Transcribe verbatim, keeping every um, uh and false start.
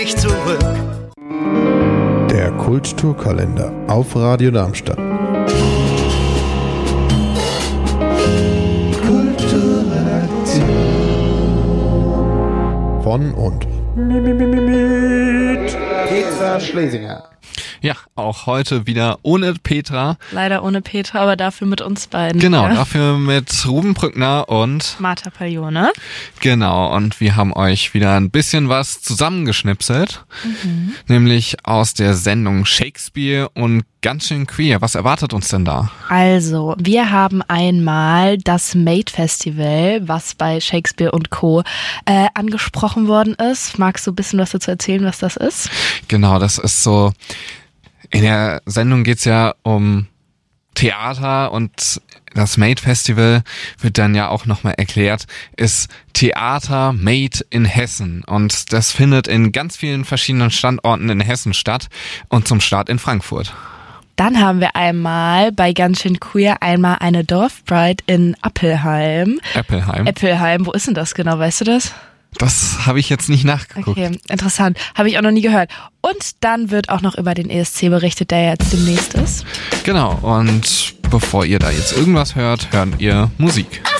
Ich zurück. Der Kulturkalender auf Radio Darmstadt. Kulturredaktion. Von und mit Petra Schlesinger. Ja, auch heute wieder ohne Petra. Leider ohne Petra, aber dafür mit uns beiden. Genau, ja. dafür mit Ruben Brückner und Martha Paglione. Genau, und wir haben euch wieder ein bisschen was zusammengeschnipselt. Mhm. Nämlich aus der Sendung Shakespeare und ganz schön queer. Was erwartet uns denn da? Also, wir haben einmal das Made Festival, was bei Shakespeare und Co. Äh, angesprochen worden ist. Magst du ein bisschen was dazu erzählen, was das ist? Genau, das ist so, in der Sendung geht's ja um Theater und das Made Festival wird dann ja auch nochmal erklärt, ist Theater Made in Hessen und das findet in ganz vielen verschiedenen Standorten in Hessen statt und zum Start in Frankfurt. Dann haben wir einmal bei ganz schön queer einmal eine Dorfbride in Appelheim. Appelheim. Appelheim, wo ist denn das genau, weißt du das? Das habe ich jetzt nicht nachgeguckt. Okay, interessant. Habe ich auch noch nie gehört. Und dann wird auch noch über den E S C berichtet, der jetzt demnächst ist. Genau, und bevor ihr da jetzt irgendwas hört, hören ihr Musik.